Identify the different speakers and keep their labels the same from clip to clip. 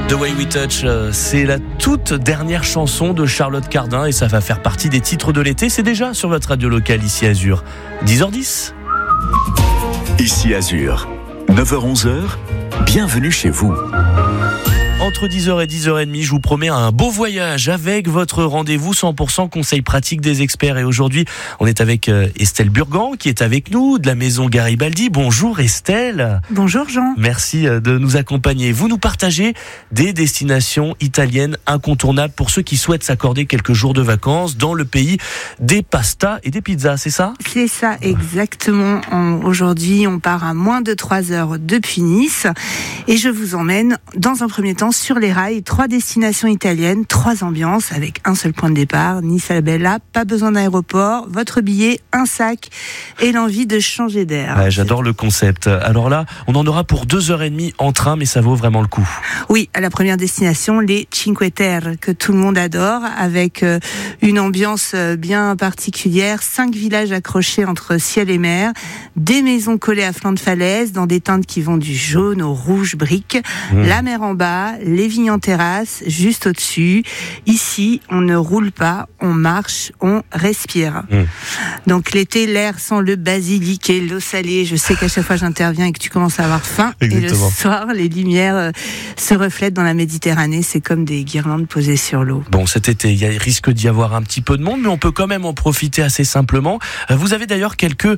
Speaker 1: The Way We Touch, c'est la toute dernière chanson de Charlotte Cardin et ça va faire partie des titres de l'été. C'est déjà sur votre radio locale ici Azur. 10h10.
Speaker 2: Ici Azur, 9h-11h, bienvenue chez vous.
Speaker 1: Entre 10h et 10h30, je vous promets un beau voyage avec votre rendez-vous 100% conseils pratiques des experts. Et aujourd'hui, on est avec Estelle Burgan qui est avec nous de la maison Garibaldi. Bonjour Estelle.
Speaker 3: Bonjour Jean.
Speaker 1: Merci de nous accompagner. Vous nous partagez des destinations italiennes incontournables pour ceux qui souhaitent s'accorder quelques jours de vacances dans le pays des pastas et des pizzas, c'est ça ?
Speaker 3: C'est ça, exactement. Aujourd'hui, on part à moins de 3 heures depuis Nice et je vous emmène dans un premier temps sur les rails, 3 destinations italiennes, 3 ambiances avec un seul point de départ, Nice à la Bella, pas besoin d'aéroport, votre billet, un sac et l'envie de changer d'air.
Speaker 1: Ouais, j'adore le concept. Alors là, on en aura pour 2h30 en train, mais ça vaut vraiment le coup.
Speaker 3: Oui, à la première destination, les Cinque Terre, que tout le monde adore, avec une ambiance bien particulière, 5 villages accrochés entre ciel et mer, des maisons collées à flanc de falaise, dans des teintes qui vont du jaune au rouge brique, la mer en bas, les vignes en terrasse, juste au-dessus. Ici, on ne roule pas, on marche, on respire. Donc l'été, l'air sent le basilic et l'eau salée. Je sais qu'à chaque fois j'interviens et que tu commences à avoir faim. Exactement. Et le soir, les lumières se reflètent dans la Méditerranée. C'est comme des guirlandes posées sur l'eau.
Speaker 1: Bon, cet été, il risque d'y avoir un petit peu de monde, mais on peut quand même en profiter assez simplement. Vous avez d'ailleurs quelques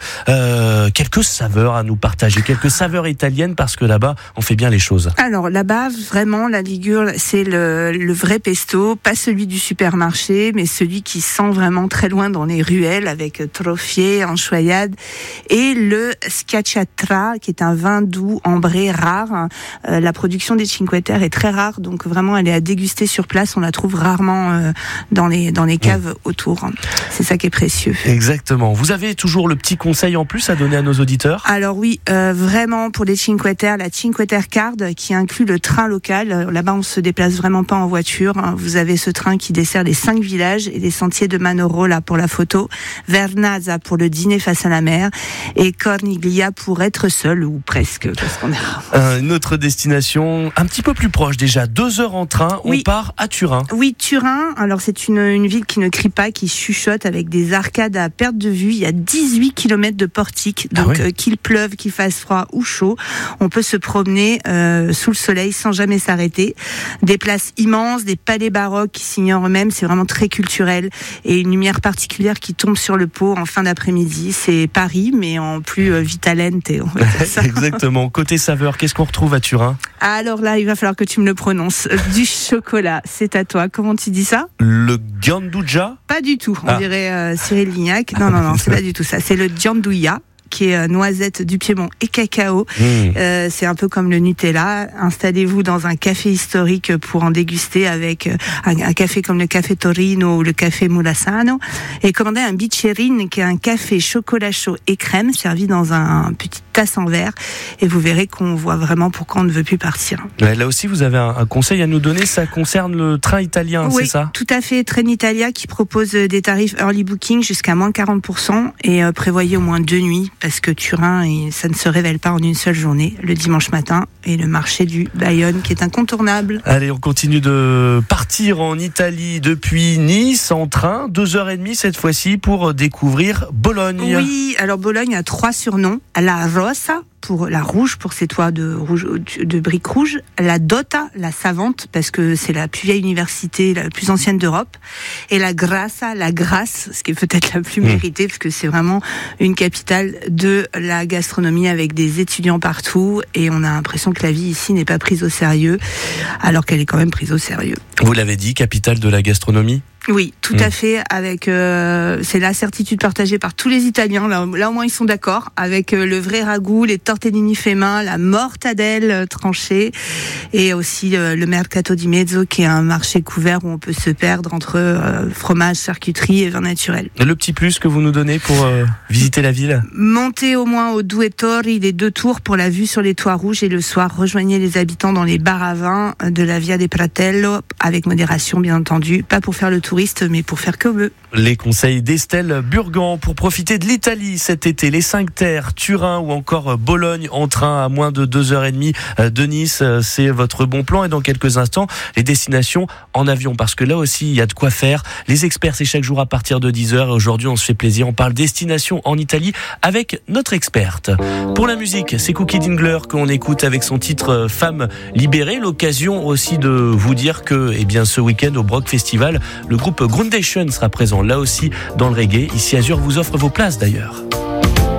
Speaker 1: saveurs à nous partager, quelques saveurs italiennes, parce que là-bas, on fait bien les choses.
Speaker 3: Alors là-bas, vraiment, la Ligure, c'est le vrai pesto, pas celui du supermarché, mais celui qui sent vraiment très loin dans les ruelles, avec troffier, anchoyade, et le schiacciatra, qui est un vin doux, ambré, rare. La production des Cinque Terre est très rare, donc vraiment, elle est à déguster sur place. On la trouve rarement dans les caves autour. C'est ça qui est précieux.
Speaker 1: Exactement. Vous avez toujours le petit conseil en plus à donner à nos auditeurs ?
Speaker 3: Alors oui, vraiment, pour les Cinque Terre, la Cinque Terre Card, qui inclut le train local. Là-bas, on se déplace vraiment pas en voiture. Vous avez ce train qui dessert les 5 villages et les sentiers de Manorola pour la photo, Vernazza pour le dîner face à la mer et Corniglia pour être seul ou presque, parce qu'on est
Speaker 1: une autre destination un petit peu plus proche déjà, 2 heures en train, on part à Turin.
Speaker 3: Oui, Turin. Alors c'est une ville qui ne crie pas, qui chuchote avec des arcades à perte de vue. Il y a 18 km de portiques, donc qu'il pleuve, qu'il fasse froid ou chaud, on peut se promener sous le soleil sans jamais s'arrêter. Des places immenses, des palais baroques qui s'ignorent eux-mêmes, c'est vraiment très culturel et une lumière particulière qui tombe sur le pot en fin d'après-midi. C'est Paris, mais en plus vitalente, on va dire ça.
Speaker 1: Exactement. Côté saveur, qu'est-ce qu'on retrouve à Turin ?
Speaker 3: Alors là, il va falloir que tu me le prononces. Du chocolat, c'est à toi. Comment tu dis ça ?
Speaker 1: Le gianduja ?
Speaker 3: Pas du tout. On dirait Cyril Lignac. Non, c'est pas du tout ça. C'est le gianduja, qui est noisette du Piémont et cacao. C'est un peu comme le Nutella. Installez-vous dans un café historique pour en déguster avec un café comme le café Torino ou le café Mulassano et commandez un bicerine qui est un café chocolat chaud et crème servi dans un petit tasse en verre et vous verrez qu'on voit vraiment pourquoi on ne veut plus partir.
Speaker 1: Ouais, là aussi, vous avez un conseil à nous donner. Ça concerne le train italien,
Speaker 3: oui,
Speaker 1: c'est ça ?
Speaker 3: Tout à fait. Trenitalia qui propose des tarifs early booking jusqu'à moins 40% et prévoyez au moins 2 nuits parce que Turin, ça ne se révèle pas en une seule journée, le dimanche matin et le marché du Bayonne qui est incontournable.
Speaker 1: Allez, on continue de partir en Italie depuis Nice en train, 2h30 cette fois-ci pour découvrir Bologne.
Speaker 3: Oui, alors Bologne a 3 surnoms. La Rossa, pour la rouge, pour ses toits de briques rouges, la Dota, la savante, parce que c'est la plus vieille université, la plus ancienne d'Europe, et la Grassa, la grasse, ce qui est peut-être la plus méritée, parce que c'est vraiment une capitale de la gastronomie avec des étudiants partout, et on a l'impression que la vie ici n'est pas prise au sérieux, alors qu'elle est quand même prise au sérieux.
Speaker 1: Vous l'avez dit, capitale de la gastronomie ?
Speaker 3: Oui, tout à fait. Avec c'est la certitude partagée par tous les Italiens. Là au moins ils sont d'accord avec le vrai ragoût, les tortellini fait main, la mortadelle tranchée et aussi le mercato di mezzo qui est un marché couvert où on peut se perdre entre fromage, charcuterie et vin naturel.
Speaker 1: Et le petit plus que vous nous donnez pour visiter la ville ?
Speaker 3: Montez au moins au Due Torri, les 2 tours pour la vue sur les toits rouges et le soir rejoignez les habitants dans les bars à vin de la Via dei Pratello avec modération bien entendu, pas pour faire le tour touristes, mais pour faire comme eux.
Speaker 1: Les conseils d'Estelle Burgan pour profiter de l'Italie cet été, les 5 terres, Turin ou encore Bologne en train à moins de 2h30 de Nice, c'est votre bon plan. Et dans quelques instants, les destinations en avion, parce que là aussi, il y a de quoi faire. Les experts, c'est chaque jour à partir de 10h. Et aujourd'hui, on se fait plaisir, on parle destination en Italie avec notre experte. Pour la musique, c'est Cookie Dingler qu'on écoute avec son titre Femme libérée. L'occasion aussi de vous dire que, ce week-end au Brock Festival, le groupe Groundation sera présent là aussi dans le reggae. Ici Azur vous offre vos places d'ailleurs.